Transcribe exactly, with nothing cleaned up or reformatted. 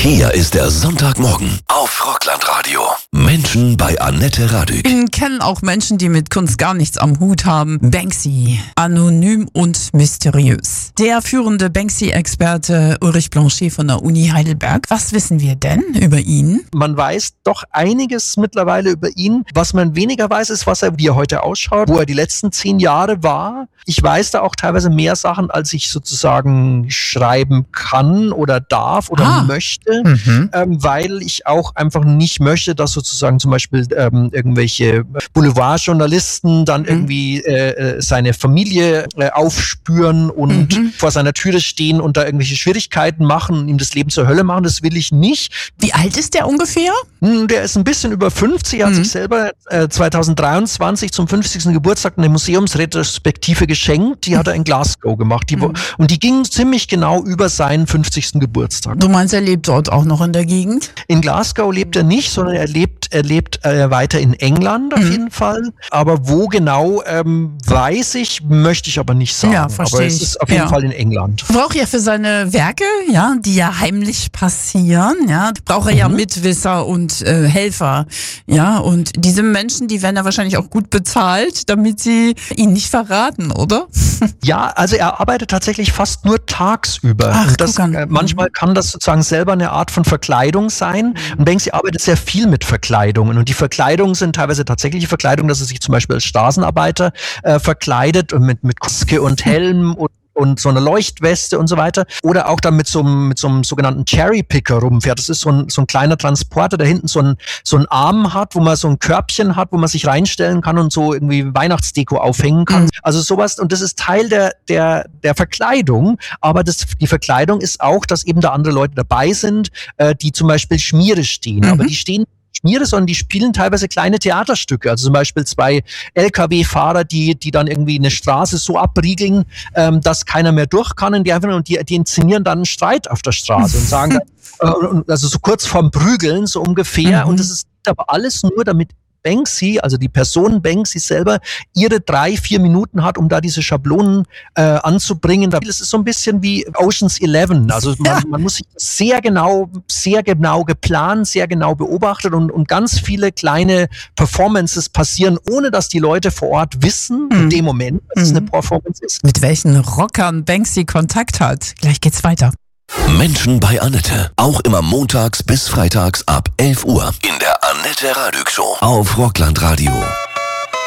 Hier ist der Sonntagmorgen auf Rockland-Radio. Menschen bei Annette Radück. Wir kennen auch Menschen, die mit Kunst gar nichts am Hut haben. Banksy, anonym und mysteriös. Der führende Banksy-Experte Ulrich Blanchet von der Uni Heidelberg. Was wissen wir denn über ihn? Man weiß doch einiges mittlerweile über ihn. Was man weniger weiß, ist, was er, wie er heute ausschaut, wo er die letzten zehn Jahre war. Ich weiß da auch teilweise mehr Sachen, als ich sozusagen schreiben kann oder darf oder Ah. möchte, Mhm. ähm, weil ich auch einfach nicht möchte, dass sozusagen zum Beispiel ähm, irgendwelche Boulevardjournalisten dann Mhm. irgendwie äh, seine Familie äh, aufspüren und Mhm. vor seiner Türe stehen und da irgendwelche Schwierigkeiten machen und ihm das Leben zur Hölle machen. Das will ich nicht. Wie alt ist der ungefähr? Hm, Der ist ein bisschen über fünfzig, er hat Mhm. sich selber äh, zwanzig dreiundzwanzig zum fünfzigsten Geburtstag eine Museumsretrospektive geschenkt. Die hat er in Glasgow gemacht. Die, wo- Und die ging ziemlich genau über seinen fünfzigsten Geburtstag. Du meinst, er lebt dort auch noch in der Gegend? In Glasgow lebt er nicht, sondern er lebt, er lebt äh, weiter in England auf Mhm. jeden Fall. Aber wo genau, ähm, weiß ich, möchte ich aber nicht sagen. Ja, verstehe aber es ich. ist auf jeden Ja. Fall in England. Braucht er für seine Werke, ja, die ja heimlich passieren, ja, braucht er ja Mhm. Mitwisser und äh, Helfer, ja, und diese Menschen, die werden ja wahrscheinlich auch gut bezahlt, damit sie ihn nicht verraten, oder? Ja, also er arbeitet tatsächlich fast nur tagsüber. Ach, und das, guck an. äh, manchmal kann das sozusagen selber eine Art von Verkleidung sein. Und Banksy arbeitet sehr viel mit Verkleidungen. Und die Verkleidungen sind teilweise tatsächliche Verkleidungen, dass er sich zum Beispiel als Straßenarbeiter äh, verkleidet und mit, mit Maske und Helm und und so eine Leuchtweste und so weiter. Oder auch dann mit so einem, mit so einem sogenannten Cherrypicker rumfährt. Das ist so ein, so ein kleiner Transporter, der hinten so ein, so ein Arm hat, wo man so ein Körbchen hat, wo man sich reinstellen kann und so irgendwie Weihnachtsdeko aufhängen kann. Mhm. Also sowas. Und das ist Teil der, der, der Verkleidung. Aber das, die Verkleidung ist auch, dass eben da andere Leute dabei sind, äh, die zum Beispiel Schmiere stehen. Mhm. Aber die stehen Schmiere, sondern die spielen teilweise kleine Theaterstücke. Also zum Beispiel zwei L K W-Fahrer, die, die dann irgendwie eine Straße so abriegeln, ähm, dass keiner mehr durch kann. Und die, einfach, und die, die inszenieren dann einen Streit auf der Straße und sagen dann, äh, und- also so kurz vorm Prügeln, so ungefähr. Mhm. Und das ist aber alles nur, damit Banksy, also die Person Banksy selber, ihre drei, vier Minuten hat, um da diese Schablonen äh, anzubringen. Es ist so ein bisschen wie Ocean's Eleven. Also man, Ja. man muss sich sehr genau, sehr genau geplant, sehr genau beobachtet und, und ganz viele kleine Performances passieren, ohne dass die Leute vor Ort wissen, Mhm. in dem Moment, dass es Mhm. eine Performance ist. Mit welchen Rockern Banksy Kontakt hat. Gleich geht's weiter. Menschen bei Annette. Auch immer montags bis freitags ab elf Uhr. In der Annette Radück Show auf Rockland-Radio.